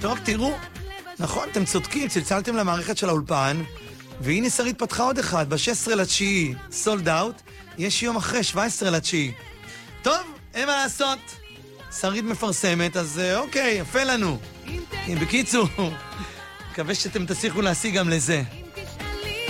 טוב, תראו. נכון, אתם צודקים, צלצלתם למערכת של האולפן, והנה שרית פתחה עוד אחד, ב-16/9, סולד אאוט, יש יום אחרי, 17/9. טוב, אין מה לעשות. שרית מפרסמת, אז אוקיי, יפה לנו. בקיצור, מקווה שאתם תצליחו להשיג גם לזה.